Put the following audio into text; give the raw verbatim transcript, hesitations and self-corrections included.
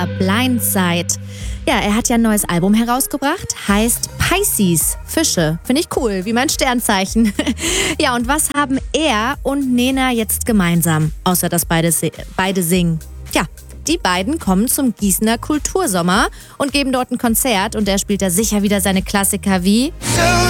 Blindside. Ja, er hat ja ein neues Album herausgebracht, heißt Pisces, Fische. Finde ich cool, wie mein Sternzeichen. Ja, und was haben er und Nena jetzt gemeinsam, außer dass beide, beide singen? Ja, die beiden kommen zum Gießener Kultursommer und geben dort ein Konzert und der spielt da sicher wieder seine Klassiker wie